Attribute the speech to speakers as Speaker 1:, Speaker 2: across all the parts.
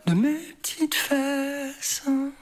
Speaker 1: de mes petites fesses.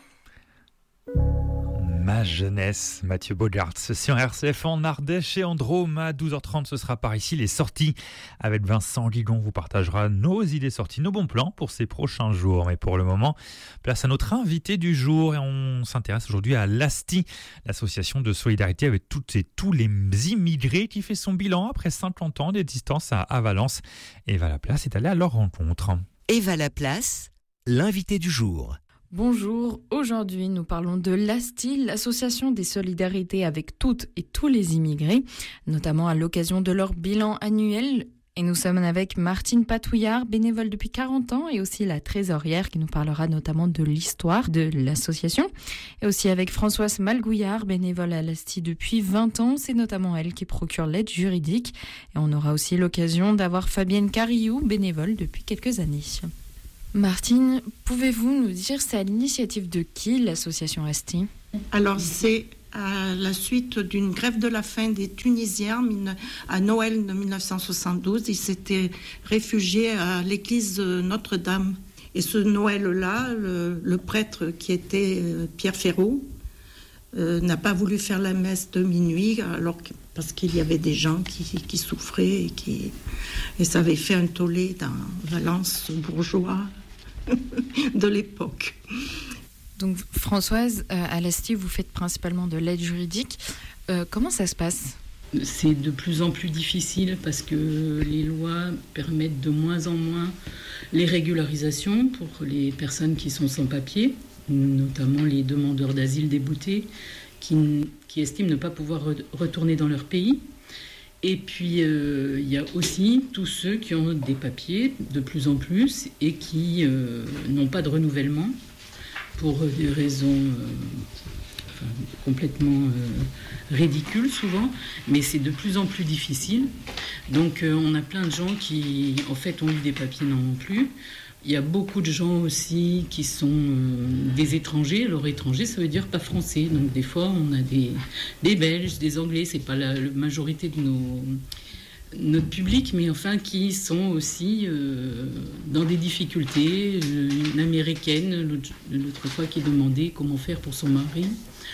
Speaker 2: Ma jeunesse, Mathieu Bogart, sur RCF en Ardèche et en Drôme. À 12h30, ce sera par ici les sorties. Avec Vincent Guigon, vous partagera nos idées sorties, nos bons plans pour ces prochains jours. Mais pour le moment, place à notre invité du jour et on s'intéresse aujourd'hui à l'ASTI, l'association de solidarité avec toutes et tous les immigrés qui fait son bilan après 50 ans d'existence à Valence. Eva Laplace est allée à leur rencontre.
Speaker 3: Eva Laplace, l'invité du jour.
Speaker 4: Bonjour, aujourd'hui nous parlons de l'ASTI, l'association des solidarités avec toutes et tous les immigrés, notamment à l'occasion de leur bilan annuel. Et nous sommes avec Martine Patouillard, bénévole depuis 40 ans, et aussi la trésorière qui nous parlera notamment de l'histoire de l'association. Et aussi avec Françoise Malgouillard, bénévole à l'ASTI depuis 20 ans. C'est notamment elle qui procure l'aide juridique. Et on aura aussi l'occasion d'avoir Fabienne Carillou, bénévole depuis quelques années. Martine, pouvez-vous nous dire c'est à l'initiative de qui l'association ASTI ?
Speaker 5: Alors c'est à la suite d'une grève de la faim des Tunisiens à Noël de 1972. Ils s'étaient réfugiés à l'église Notre-Dame. Et ce Noël-là, le prêtre qui était Pierre Ferraud n'a pas voulu faire la messe de minuit parce qu'il y avait des gens qui souffraient et ça avait fait un tollé dans Valence bourgeois de l'époque.
Speaker 4: Donc Françoise, à l'ASTI, vous faites principalement de l'aide juridique. Comment ça se passe ?
Speaker 6: C'est de plus en plus difficile parce que les lois permettent de moins en moins les régularisations pour les personnes qui sont sans papier, notamment les demandeurs d'asile déboutés qui estiment ne pas pouvoir retourner dans leur pays. Et puis, il y a aussi tous ceux qui ont des papiers de plus en plus et qui n'ont pas de renouvellement pour des raisons complètement ridicules souvent, mais c'est de plus en plus difficile. Donc, on a plein de gens qui, en fait, ont eu des papiers, n'en ont plus. Il y a beaucoup de gens aussi qui sont des étrangers. Alors étrangers, ça veut dire pas français. Donc des fois, on a des Belges, des Anglais. C'est pas la majorité de notre public, mais enfin qui sont aussi dans des difficultés. Une Américaine, l'autre fois, qui demandait comment faire pour son mari,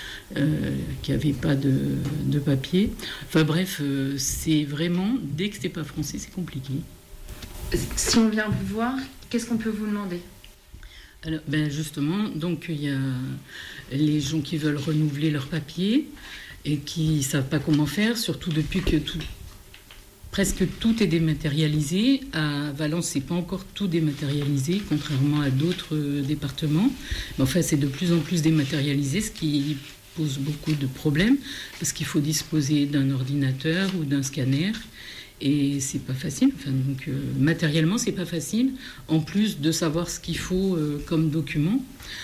Speaker 6: qui n'avait pas de papier. Enfin bref, c'est vraiment, dès que c'est pas français, c'est compliqué.
Speaker 4: Si on vient vous voir, qu'est-ce qu'on peut vous demander ?
Speaker 6: Alors, justement, donc il y a les gens qui veulent renouveler leurs papiers et qui ne savent pas comment faire, surtout depuis que presque tout est dématérialisé. À Valence, c'est pas encore tout dématérialisé, contrairement à d'autres départements. Mais enfin, c'est de plus en plus dématérialisé, ce qui pose beaucoup de problèmes, parce qu'il faut disposer d'un ordinateur ou d'un scanner. Et c'est pas facile, donc matériellement c'est pas facile, en plus de savoir ce qu'il faut comme document.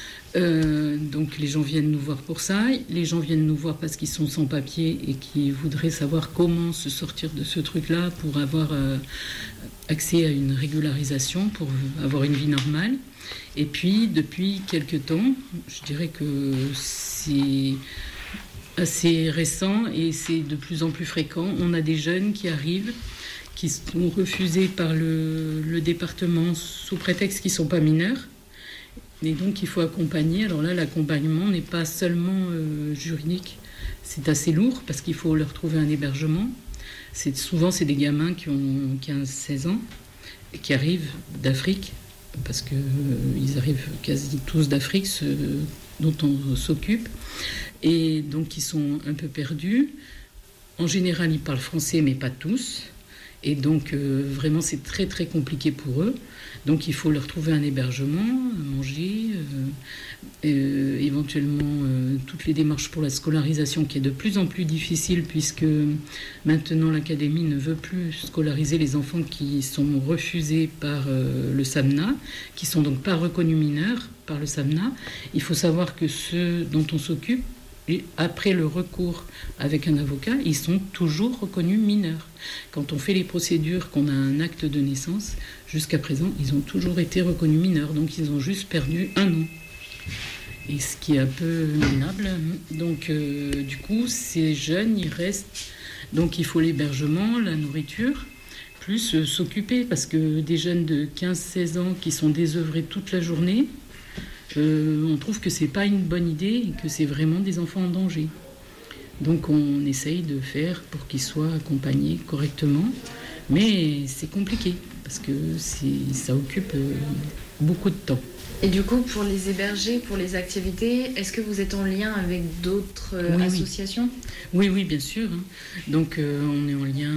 Speaker 6: Donc les gens viennent nous voir pour ça, les gens viennent nous voir parce qu'ils sont sans papier et qui voudraient savoir comment se sortir de ce truc-là pour avoir accès à une régularisation, pour avoir une vie normale. Et puis depuis quelques temps, je dirais que c'est assez récent et c'est de plus en plus fréquent. On a des jeunes qui arrivent, qui sont refusés par le département sous prétexte qu'ils ne sont pas mineurs. Et donc il faut accompagner. Alors là, l'accompagnement n'est pas seulement juridique, c'est assez lourd parce qu'il faut leur trouver un hébergement. Souvent, c'est des gamins qui ont 15-16 ans et qui arrivent d'Afrique, parce qu'ils arrivent quasi tous d'Afrique, ceux dont on s'occupe. Et donc ils sont un peu perdus. En général, ils parlent français, mais pas tous. Et donc vraiment, c'est très très compliqué pour eux. Donc il faut leur trouver un hébergement, à manger, éventuellement toutes les démarches pour la scolarisation, qui est de plus en plus difficile, puisque maintenant l'académie ne veut plus scolariser les enfants qui sont refusés par le SAMNA, qui sont donc pas reconnus mineurs par le SAMNA. Il faut savoir que ceux dont on s'occupe, après le recours avec un avocat, ils sont toujours reconnus mineurs. Quand on fait les procédures, qu'on a un acte de naissance, jusqu'à présent, ils ont toujours été reconnus mineurs. Donc, ils ont juste perdu 1 an. Et ce qui est un peu minable. Donc, du coup, ces jeunes, ils restent. Donc, il faut l'hébergement, la nourriture, plus s'occuper, parce que des jeunes de 15-16 ans qui sont désœuvrés toute la journée, on trouve que c'est pas une bonne idée et que c'est vraiment des enfants en danger. Donc on essaye de faire pour qu'ils soient accompagnés correctement, mais c'est compliqué parce que ça occupe beaucoup de temps.
Speaker 4: Et du coup, pour les héberger, pour les activités, est-ce que vous êtes en lien avec d'autres associations ?
Speaker 6: Oui, bien sûr. Donc on est en lien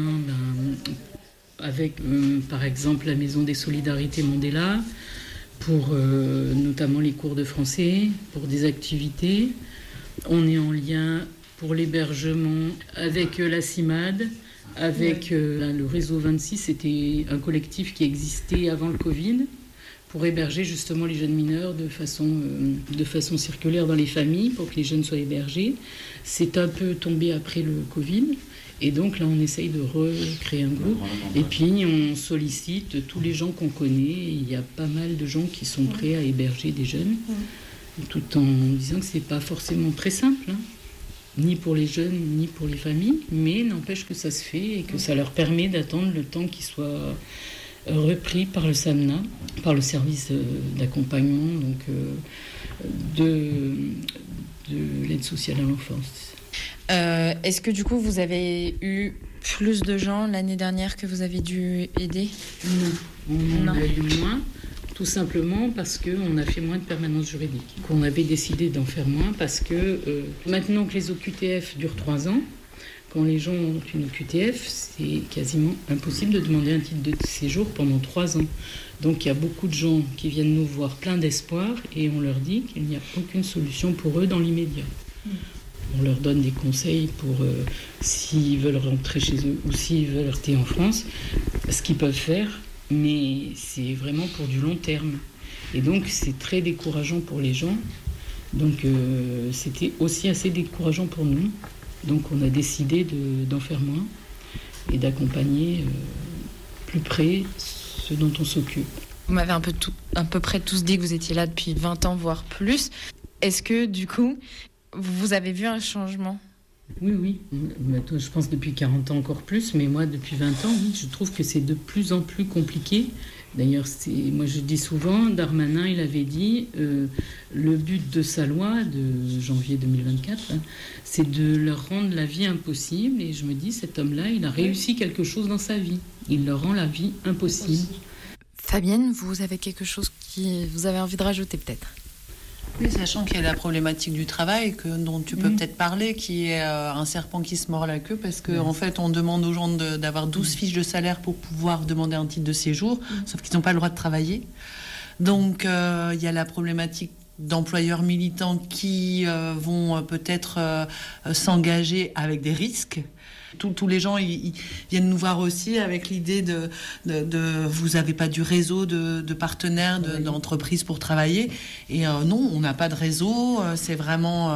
Speaker 6: avec, par exemple, la Maison des Solidarités Mandela, pour notamment les cours de français, pour des activités. On est en lien pour l'hébergement avec la CIMAD, avec le réseau 26, c'était un collectif qui existait avant le Covid, pour héberger justement les jeunes mineurs de façon circulaire dans les familles, pour que les jeunes soient hébergés. C'est un peu tombé après le Covid, et donc là on essaye de recréer un groupe, et puis on sollicite tous les gens qu'on connaît. Il y a pas mal de gens qui sont prêts à héberger des jeunes, tout en disant que c'est pas forcément très simple, ni pour les jeunes, ni pour les familles, mais n'empêche que ça se fait et que ça leur permet d'attendre le temps qu'ils soient repris par le SAMNA, par le service d'accompagnement donc, de l'aide sociale à l'enfance.
Speaker 4: Est-ce que du coup vous avez eu plus de gens l'année dernière que vous avez dû aider ?
Speaker 6: Non, on en a eu moins. Tout simplement parce qu'on a fait moins de permanence juridique. On avait décidé d'en faire moins parce que maintenant que les OQTF durent 3 ans, quand les gens ont une OQTF, c'est quasiment impossible de demander un titre de séjour pendant 3 ans. Donc il y a beaucoup de gens qui viennent nous voir plein d'espoir et on leur dit qu'il n'y a aucune solution pour eux dans l'immédiat. On leur donne des conseils pour s'ils veulent rentrer chez eux ou s'ils veulent rester en France, ce qu'ils peuvent faire. Mais c'est vraiment pour du long terme. Et donc, c'est très décourageant pour les gens. Donc, c'était aussi assez décourageant pour nous. Donc, on a décidé d'en faire moins et d'accompagner plus près ceux dont on s'occupe.
Speaker 4: Vous m'avez à peu près tous dit que vous étiez là depuis 20 ans, voire plus. Est-ce que, du coup, vous avez vu un changement ?
Speaker 6: Oui. Je pense depuis 40 ans encore plus, mais moi depuis 20 ans, oui, je trouve que c'est de plus en plus compliqué. D'ailleurs, moi je dis souvent, Darmanin, il avait dit, le but de sa loi de janvier 2024, c'est de leur rendre la vie impossible. Et je me dis, cet homme-là, il a réussi quelque chose dans sa vie. Il leur rend la vie impossible.
Speaker 4: Fabienne, vous avez quelque chose que vous avez envie de rajouter peut-être ?
Speaker 7: Oui, sachant qu'il y a la problématique du travail dont tu peux peut-être parler, qui est un serpent qui se mord la queue, parce qu'en fait, on demande aux gens d'avoir 12 fiches de salaire pour pouvoir demander un titre de séjour, sauf qu'ils n'ont pas le droit de travailler. Donc, il y a la problématique d'employeurs militants qui vont peut-être s'engager avec des risques. Tous les gens ils viennent nous voir aussi avec l'idée de vous n'avez pas du réseau de partenaires, d'entreprises pour travailler. Et non, on n'a pas de réseau, c'est vraiment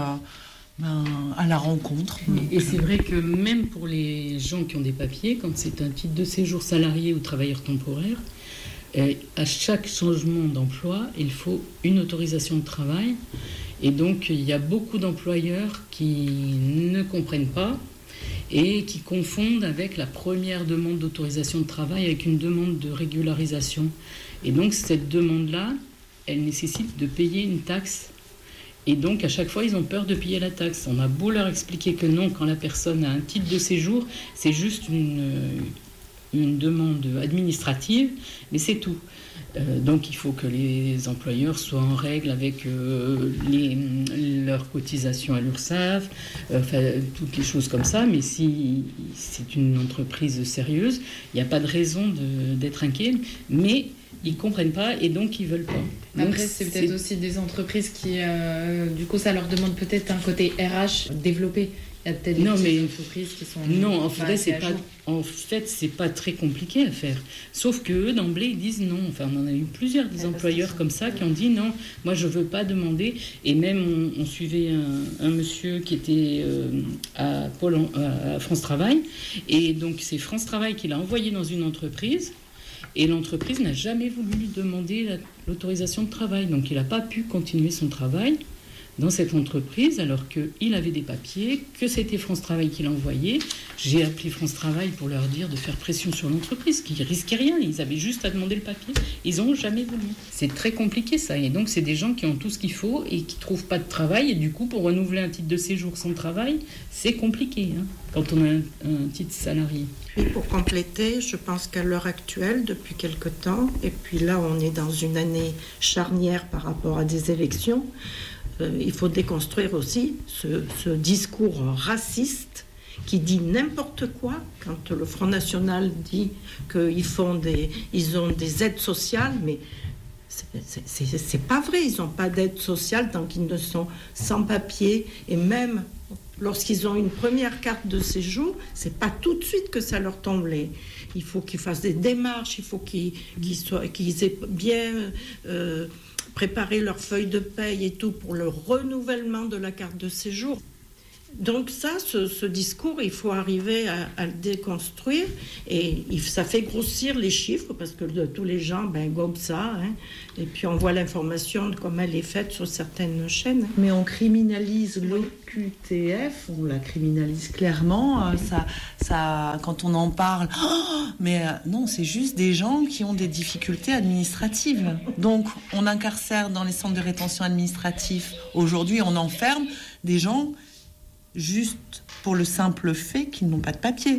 Speaker 7: à la rencontre.
Speaker 6: Et c'est vrai que même pour les gens qui ont des papiers, quand c'est un titre de séjour salarié ou travailleur temporaire, à chaque changement d'emploi, il faut une autorisation de travail. Et donc, il y a beaucoup d'employeurs qui ne comprennent pas et qui confondent avec la première demande d'autorisation de travail avec une demande de régularisation. Et donc, cette demande-là, elle nécessite de payer une taxe. Et donc, à chaque fois, ils ont peur de payer la taxe. On a beau leur expliquer que non, quand la personne a un titre de séjour, c'est juste une demande administrative, mais c'est tout. Donc il faut que les employeurs soient en règle avec leurs cotisations à l'URSSAF, toutes les choses comme ça. Mais si c'est une entreprise sérieuse, il n'y a pas de raison d'être inquiet. Mais ils ne comprennent pas et donc ils ne veulent pas.
Speaker 4: Après, donc, c'est peut-être aussi des entreprises qui, du coup, ça leur demande peut-être un côté RH développé. Il y a peut-être des entreprises qui sont...
Speaker 6: Non, en fait, c'est pas très compliqué à faire. Sauf qu'eux, d'emblée, ils disent non. Enfin, on en a eu plusieurs des employeurs comme ça qui ont dit non, moi je veux pas demander. Et même, on suivait un monsieur qui était à France Travail. Et donc, c'est France Travail qui l'a envoyé dans une entreprise. Et l'entreprise n'a jamais voulu lui demander l'autorisation de travail. Donc, il n'a pas pu continuer son travail dans cette entreprise alors qu'il avait des papiers, que c'était France Travail qui l'envoyait. J'ai appelé France Travail pour leur dire de faire pression sur l'entreprise, qu'ils ne risquaient rien, ils avaient juste à demander le papier. Ils n'ont jamais voulu. C'est très compliqué ça, et donc c'est des gens qui ont tout ce qu'il faut et qui ne trouvent pas de travail, et du coup pour renouveler un titre de séjour sans travail, c'est compliqué quand on a un titre salarié.
Speaker 5: Et pour compléter, je pense qu'à l'heure actuelle, depuis quelque temps, et puis là on est dans une année charnière par rapport à des élections, il faut déconstruire aussi ce discours raciste qui dit n'importe quoi. Quand le Front National dit qu'ils ont des aides sociales, mais c'est pas vrai, ils n'ont pas d'aide sociale tant qu'ils ne sont sans papier, et même lorsqu'ils ont une première carte de séjour, c'est pas tout de suite que ça leur tombe. Il faut qu'ils fassent des démarches, il faut qu'ils aient bien préparé leur feuille de paye et tout pour le renouvellement de la carte de séjour. Donc ça, ce discours, il faut arriver à le déconstruire, et ça fait grossir les chiffres parce que tous les gens gobent ça, et puis on voit l'information comme elle est faite sur certaines chaînes.
Speaker 7: Mais on criminalise l'OQTF, on la criminalise clairement, ça, quand on en parle, non, c'est juste des gens qui ont des difficultés administratives. Donc on incarcère dans les centres de rétention administrative, aujourd'hui on enferme des gens juste pour le simple fait qu'ils n'ont pas de papier.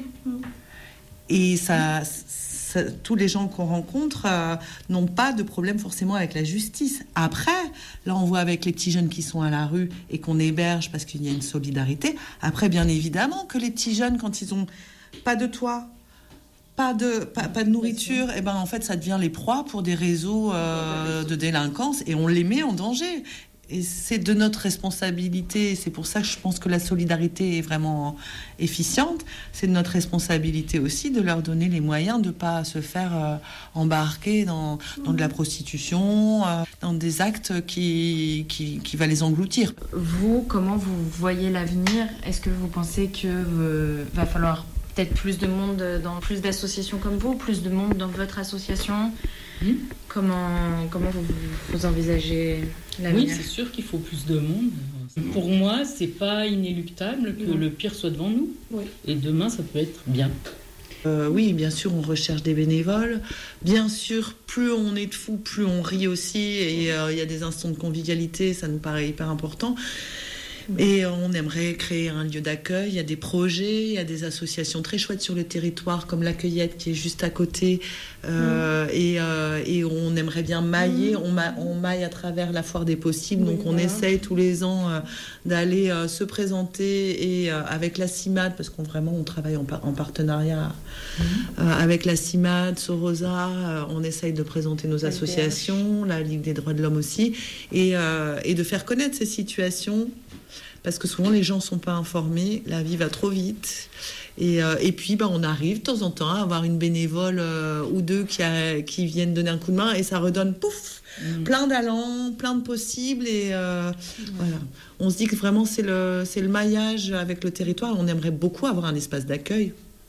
Speaker 7: Et tous les gens qu'on rencontre n'ont pas de problème forcément avec la justice. Après, là on voit avec les petits jeunes qui sont à la rue et qu'on héberge parce qu'il y a une solidarité. Après, bien évidemment que les petits jeunes, quand ils n'ont pas de toit, pas de nourriture, et en fait ça devient les proies pour des réseaux de délinquance, et on les met en danger. Et c'est de notre responsabilité, c'est pour ça que je pense que la solidarité est vraiment efficiente, c'est de notre responsabilité aussi de leur donner les moyens de ne pas se faire embarquer dans de la prostitution, dans des actes qui va les engloutir.
Speaker 4: Vous, comment vous voyez l'avenir ? Est-ce que vous pensez que va falloir peut-être plus de monde dans plus d'associations comme vous, plus de monde dans votre association ? Comment vous envisagez l'avenir ?
Speaker 6: Oui, c'est sûr qu'il faut plus de monde. Pour moi, c'est pas inéluctable que le pire soit devant nous. Oui. Et demain, ça peut être bien.
Speaker 7: Oui, bien sûr, on recherche des bénévoles. Bien sûr, plus on est de fous, plus on rit aussi. Et il y a des instants de convivialité, ça nous paraît hyper important. Et on aimerait créer un lieu d'accueil. Il y a des projets, il y a des associations très chouettes sur le territoire, comme la Cueillette qui est juste à côté. Et on aimerait bien mailler. On maille à travers la foire des possibles. Donc on essaye tous les ans d'aller se présenter, et avec la CIMAD, parce qu'on travaille en partenariat avec la CIMAD, Sorosa. On essaye de présenter nos associations, la Ligue des droits de l'homme aussi, et de faire connaître ces situations. Parce que souvent les gens ne sont pas informés, la vie va trop vite. Et puis on arrive de temps en temps à avoir une bénévole ou deux qui viennent donner un coup de main, et ça redonne plein d'allants, plein de possibles. Et voilà. On se dit que vraiment c'est le maillage avec le territoire. On aimerait beaucoup avoir un espace d'accueil.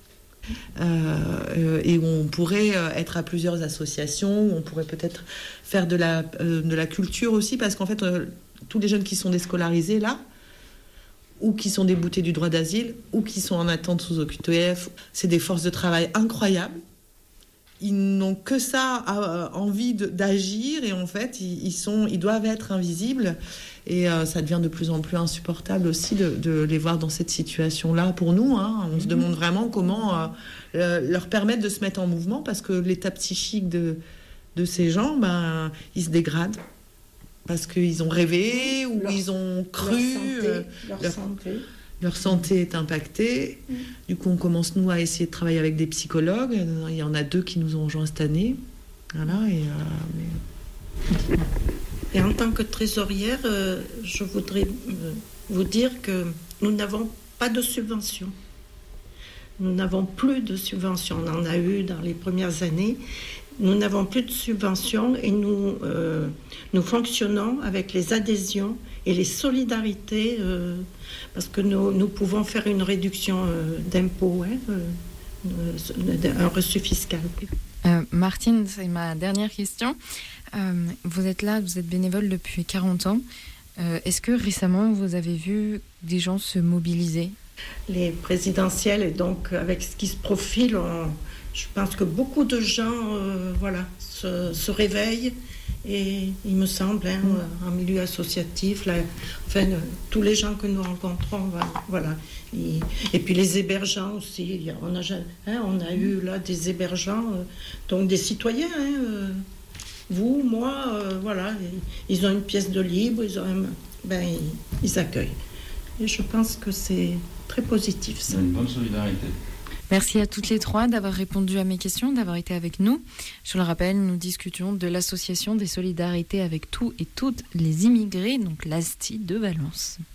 Speaker 7: Et où on pourrait être à plusieurs associations, où on pourrait peut-être faire de la culture aussi, parce qu'en fait tous les jeunes qui sont déscolarisés là, ou qui sont déboutés du droit d'asile, ou qui sont en attente sous OQTF, c'est des forces de travail incroyables. Ils n'ont que ça envie d'agir, et en fait ils doivent être invisibles, et ça devient de plus en plus insupportable aussi de les voir dans cette situation-là pour nous. On se demande vraiment comment leur permettre de se mettre en mouvement, parce que l'état psychique de ces gens, ils se dégradent. Parce qu'ils ont rêvé, ou ils ont cru. Leur santé est impactée. Du coup, on commence, nous, à essayer de travailler avec des psychologues. Il y en a 2 qui nous ont rejoints cette année. Voilà,
Speaker 5: Et en tant que trésorière, je voudrais vous dire que nous n'avons pas de subvention. Nous n'avons plus de subvention. On en a eu dans les premières années. Nous n'avons plus de subventions, et nous fonctionnons avec les adhésions et les solidarités, parce que nous pouvons faire une réduction d'impôts, un reçu fiscal.
Speaker 4: Martine, c'est ma dernière question. Vous êtes là, vous êtes bénévole depuis 40 ans. Est-ce que récemment, vous avez vu des gens se mobiliser ?
Speaker 5: Les présidentielles, et donc avec ce qui se profile, je pense que beaucoup de gens se réveillent. Et il me semble, en milieu associatif, tous les gens que nous rencontrons, voilà. Et puis les hébergeants aussi. On a eu là des hébergeants, donc des citoyens. Vous, moi, voilà. Ils ont une pièce de libre, ils accueillent. Et je pense que c'est très positif, ça.
Speaker 8: Une bonne solidarité.
Speaker 4: Merci à toutes les trois d'avoir répondu à mes questions, d'avoir été avec nous. Je le rappelle, nous discutions de l'association des solidarités avec tous et toutes les immigrés, donc l'ASTI de Valence.